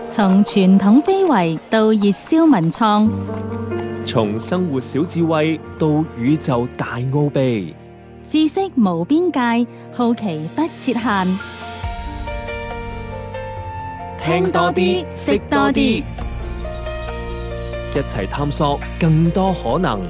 從傳統非遺到熱銷文創， 從生活小智慧到宇宙大奧秘， 知識無邊界，好奇不設限。 聽多啲，識多啲，一齊探索更多可能。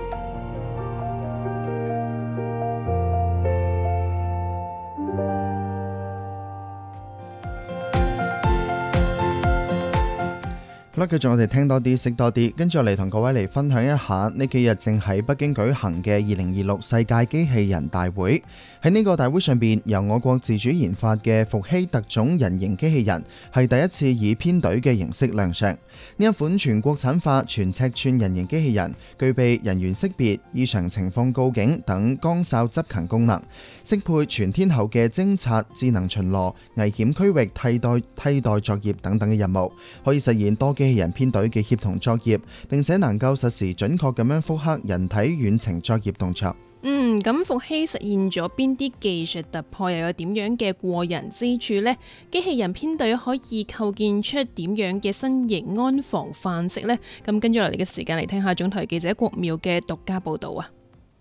好啦，繼續我哋聽多啲，識多啲，跟住我嚟同各位嚟分享一下呢幾日正喺北京舉行嘅2026世界機器人大會。喺呢個大會上邊，由我國自主研發嘅伏羲特種人形機器人係第一次以編隊嘅形式亮相。呢一款全國產化全尺寸人形機器人，具備人員識別、異常情況告警等光哨執勤功能，適配全天候嘅偵察、智能巡邏、危險區域替代作業等等嘅任務，可以實現多機器人編隊嘅協同作業，並且能夠實時準確咁樣複刻人體遠程作業動作。 咁伏羲實現咗邊啲技術突破，又有點樣嘅過人之處呢？機器人編隊可以構建出點樣嘅新型安防範式呢？咁跟住落嚟嘅時間嚟聽下總台記者郭淼嘅獨家報道啊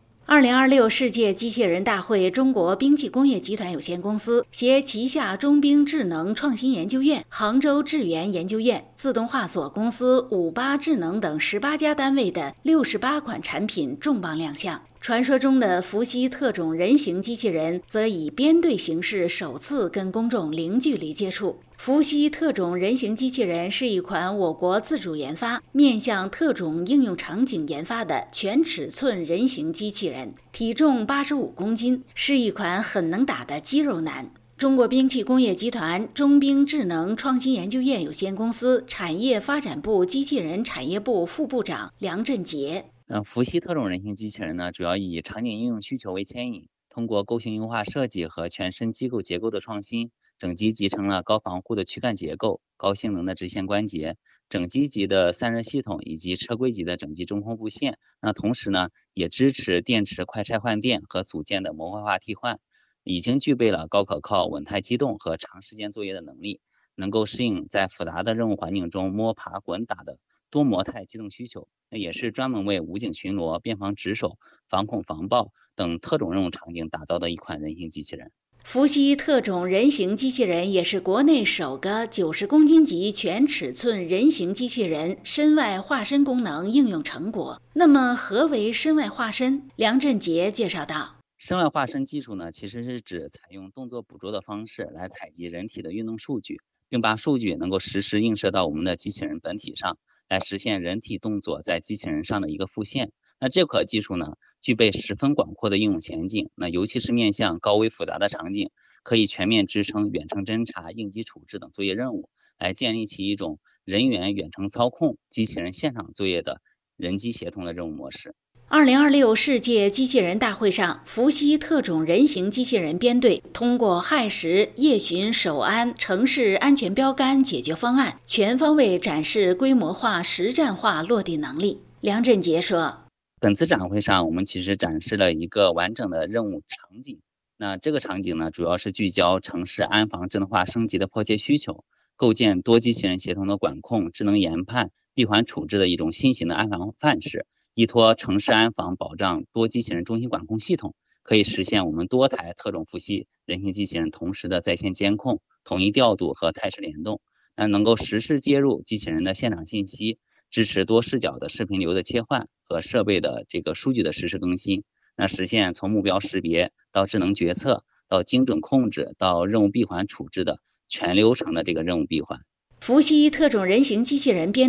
！2026世界機器人大會，中國兵器工業集團有限公司携旗下中兵智能創新研究院、杭州智源研究院、自動化所公司、58智能等18家單位的68款產品重磅亮相。傳說中的伏羲特種人形機器人則以編隊形式首次跟公眾零距離接觸。伏羲特種人形機器人是一款我國自主研發、面向特種應用場景研發的全尺寸人形機器人，體重85公斤，是一款很能打的肌肉男。中國兵器工業集團中兵智能創新研究院有限公司產業發展部機器人產業部副部長梁振傑。 伏羲特種人形機器人呢，主要以場景應用需求為牽引，通過構型優化設計和全身機構結構的創新，整機集成了高防護的軀幹結構、高性能的直線關節、整機級的散熱系統以及車規級的整機中控布線。那同時呢，也支持電池快拆換電和組件的模塊化替換，已經具備了高可靠、穩態機動和長時間作業的能力，能夠適應在複雜的任務環境中摸爬滾打的多模態機動需求。也是專門為武警巡邏、邊防值守、防恐防爆等特種任務場景打造的一款人形機器人。 伏羲特種人形機器人也是國內首個90公斤級全尺寸人形機器人身外化身功能應用成果。那麼何為身外化身？梁振傑介紹道， 身外化身技術呢，其實是指採用動作捕捉的方式來採集人體的運動數據，並把數據能夠實時映射到我們的機器人本體上，來實現人體動作在機器人上的一個復現。那這款技術呢，具備十分廣闊的應用前景，那尤其是面向高危複雜的場景，可以全面支撐遠程偵察、應急處置等作業任務，來建立起一種人員遠程操控、機器人現場作業的人機協同的任務模式。 2026世界機器人大會上，伏羲特種人形機器人編隊通過亥時、夜巡、守安、城市安全標杆解決方案，全方位展示規模化、實戰化落地能力。梁振傑說， 本次展會上，我們其實展示了一個完整的任務場景。那這個場景呢，主要是聚焦城市安防智能化升級的迫切需求，構建多機器人協同的管控、智能研判、閉環處置的一種新型的安防範式。依託城市安防保障多機器人中心管控系統，可以實現我們多台特種伏羲人形機器人同時的在線監控、統一調度和態勢聯動，能夠實時接入機器人的現場信息，支持多視角的視頻流的切換和設備的這個數據的實時更新，實現從目標識別到智能決策到精準控制到任務閉環處置的全流程的這個任務閉環。 伏羲特種人形機器人編